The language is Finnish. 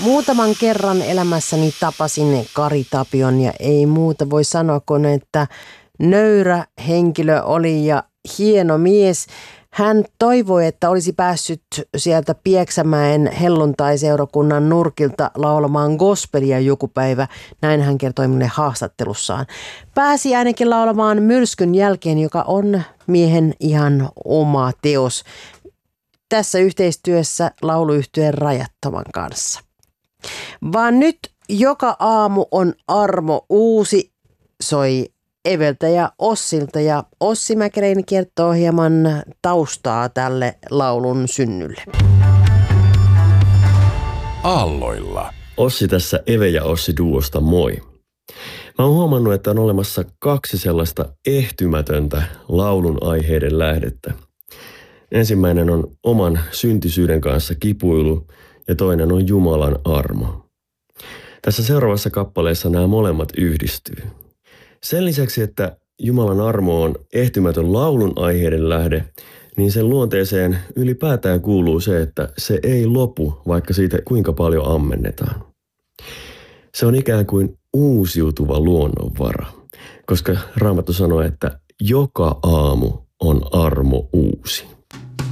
Muutaman kerran elämässäni tapasin Kari Tapion ja ei muuta voi sanoa kuin, että nöyrä henkilö oli ja hieno mies. Hän toivoi, että olisi päässyt sieltä Pieksämäen helluntaiseurakunnan nurkilta laulamaan gospelia joku päivä. Näin hän kertoi minulle haastattelussaan. Pääsi ainakin laulamaan Myrskyn jälkeen, joka on miehen ihan oma teos. Tässä yhteistyössä lauluyhtyeen Rajattoman kanssa. Vaan nyt joka aamu on armo uusi, soi Eveltä ja Ossilta, ja Ossi Mäkereinen kertoo hieman taustaa tälle laulun synnylle. Aalloilla. Ossi tässä Eve ja Ossi duosta, moi. Mä oon huomannut, että on olemassa 2 sellaista ehtymätöntä laulun aiheiden lähdettä. Ensimmäinen on oman syntisyyden kanssa kipuilu ja toinen on Jumalan armo. Tässä seuraavassa kappaleessa nämä molemmat yhdistyy. Sen lisäksi, että Jumalan armo on ehtymätön laulun aiheiden lähde, niin sen luonteeseen ylipäätään kuuluu se, että se ei lopu, vaikka siitä kuinka paljon ammennetaan. Se on ikään kuin uusiutuva luonnonvara, koska Raamattu sanoo, että joka aamu on armo uusi.